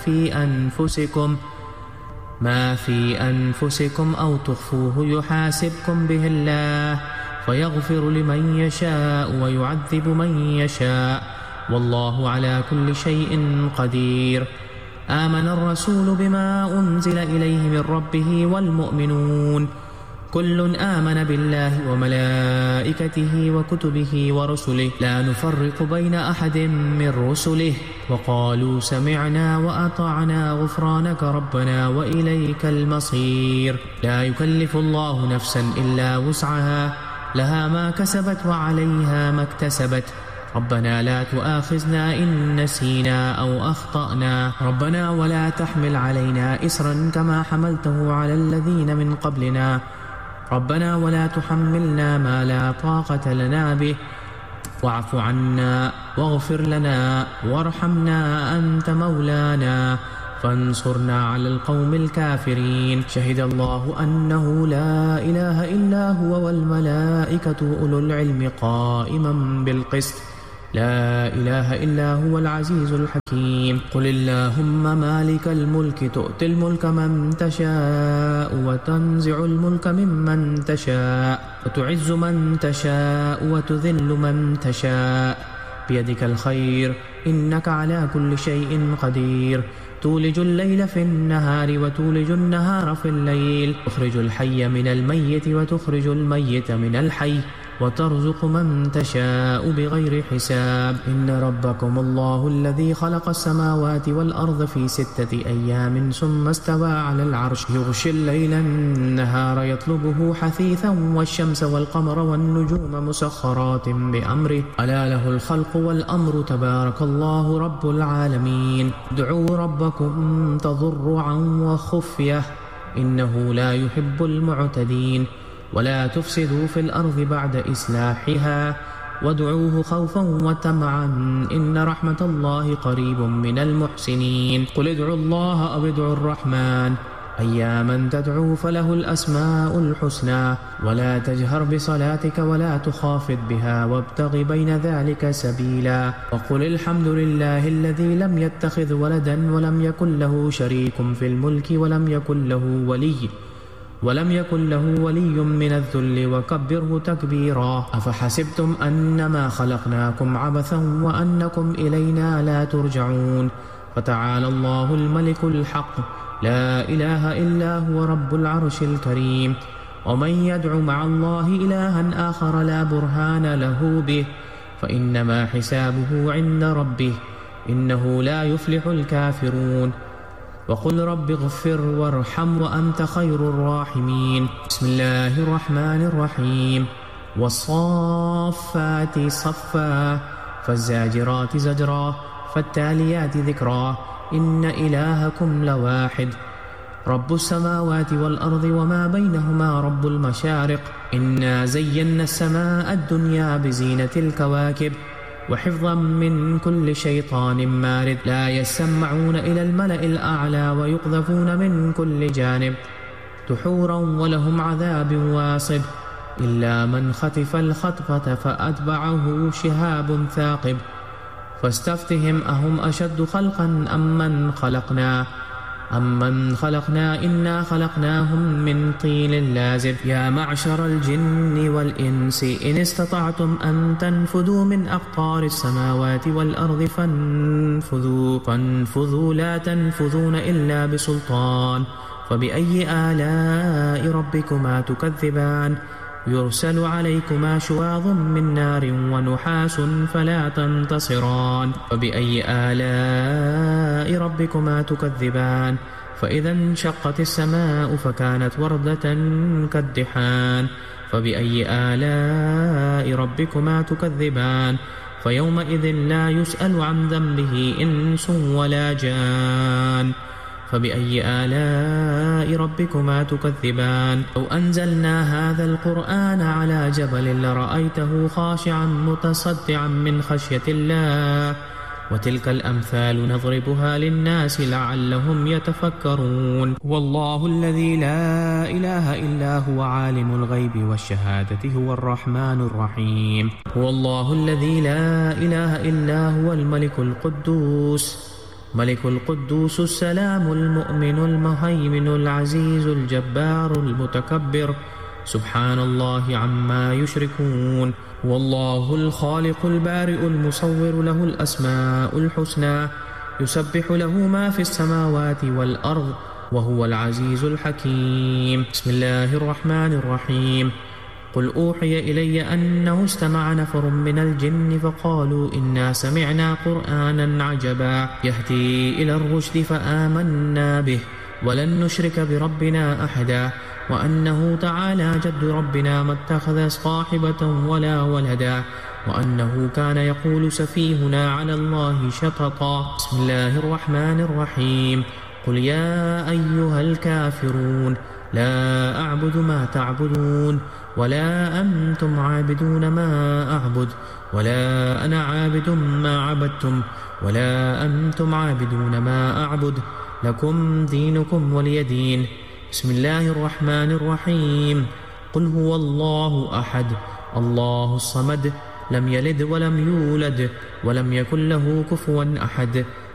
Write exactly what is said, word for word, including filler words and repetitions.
في أنفسكم ما في أنفسكم أو تخفوه يحاسبكم به الله فيغفر لمن يشاء ويعذب من يشاء والله على كل شيء قدير. آمن الرسول بما أنزل إليه من ربه والمؤمنون كل آمن بالله وملائكته وكتبه ورسله لا نفرق بين أحد من رسله وقالوا سمعنا وأطعنا غفرانك ربنا وإليك المصير. لا يكلف الله نفسا إلا وسعها لها ما كسبت وعليها ما اكتسبت ربنا لا تؤاخذنا إن نسينا أو أخطأنا ربنا ولا تحمل علينا إسرا كما حملته على الذين من قبلنا ربنا ولا تحملنا ما لا طاقة لنا به واعف عنا واغفر لنا وارحمنا أنت مولانا فانصرنا على القوم الكافرين. شهد الله أنه لا إله إلا هو والملائكة أولو العلم قائما بالقسط لا إله إلا هو العزيز الحكيم. قل اللهم مالك الملك تؤتي الملك من تشاء وتنزع الملك ممن تشاء وتعز من تشاء وتذل من تشاء بيدك الخير إنك على كل شيء قدير. تولج الليل في النهار وتولج النهار في الليل تخرج الحي من الميت وتخرج الميت من الحي وترزق من تشاء بغير حساب. إن ربكم الله الذي خلق السماوات والأرض في ستة أيام ثم استوى على العرش يغشي الليل النهار يطلبه حثيثا والشمس والقمر والنجوم مسخرات بأمره ألا له الخلق والأمر تبارك الله رب العالمين. ادعوا ربكم تضرعا وخفية إنه لا يحب المعتدين ولا تفسدوا في الأرض بعد إصلاحها وادعوه خوفا وطمعا إن رحمة الله قريب من المحسنين. قل ادعوا الله أو ادعوا الرحمن أياما تدعو فله الأسماء الحسنى ولا تجهر بصلاتك ولا تخافت بها وابتغ بين ذلك سبيلا. وقل الحمد لله الذي لم يتخذ ولدا ولم يكن له شريك في الملك ولم يكن له ولي ولم يكن له ولي من الذل وكبره تكبيرا. أفحسبتم أنما خلقناكم عبثا وأنكم إلينا لا ترجعون فتعالى الله الملك الحق لا إله إلا هو رب العرش الكريم. ومن يدع مع الله إلها آخر لا برهان له به فإنما حسابه عند ربه إنه لا يفلح الكافرون. وقل رب اغفر وارحم وأنت خير الراحمين. بسم الله الرحمن الرحيم. والصافات صفا فالزاجرات زجرا فالتاليات ذكرا إن إلهكم لواحد رب السماوات والأرض وما بينهما رب المشارق. إنا زينا السماء الدنيا بزينة الكواكب وحفظا من كل شيطان مارد لا يسمعون إلى الملأ الأعلى ويقذفون من كل جانب دحورا ولهم عذاب واصب إلا من خطف الخطفة فأتبعه شهاب ثاقب. فاستفتهم أهم أشد خلقا أم من خلقنا أمن خلقنا إنا خلقناهم من طين لازب. يا معشر الجن والإنس إن استطعتم أن تنفذوا من أقطار السماوات والأرض فانفذوا فانفذوا لا تنفذون إلا بسلطان. فبأي آلاء ربكما تكذبان يرسل عليكما شواظ من نار ونحاس فلا تنتصران. فبأي آلاء ربكما تكذبان فإذا انشقت السماء فكانت وردة كالدحان. فبأي آلاء ربكما تكذبان فيومئذ لا يسأل عن ذنبه إنس ولا جان. فبأي آلاء ربكما تكذبان لو أنزلنا هذا القرآن على جبل لرأيته خاشعا متصدعا من خشية الله وتلك الأمثال نضربها للناس لعلهم يتفكرون. والله الذي لا إله إلا هو عالم الغيب والشهادة هو الرحمن الرحيم. هو الله الذي لا إله إلا هو الملك القدوس ملك القدوس السلام المؤمن المهيمن العزيز الجبار المتكبر سبحان الله عما يشركون. والله الخالق البارئ المصور له الأسماء الحسنى يسبح له ما في السماوات والأرض وهو العزيز الحكيم. بسم الله الرحمن الرحيم. قل أوحي إلي أنه استمع نفر من الجن فقالوا إنا سمعنا قرآنا عجبا يهدي إلى الرشد فآمنا به ولن نشرك بربنا أحدا وأنه تعالى جد ربنا ما اتخذ صاحبة ولا ولدا وأنه كان يقول سفيهنا على الله شططا. بسم الله الرحمن الرحيم. قل يا أيها الكافرون لا أعبد ما تعبدون ولا أنتم عابدون ما أعبد ولا أنا عابد ما عبدتم ولا أنتم عابدون ما أعبد لكم دينكم ولي دين. بسم الله الرحمن الرحيم. قل هو الله أحد الله الصمد لم يلد ولم يولد ولم يكن له كفوا أحد.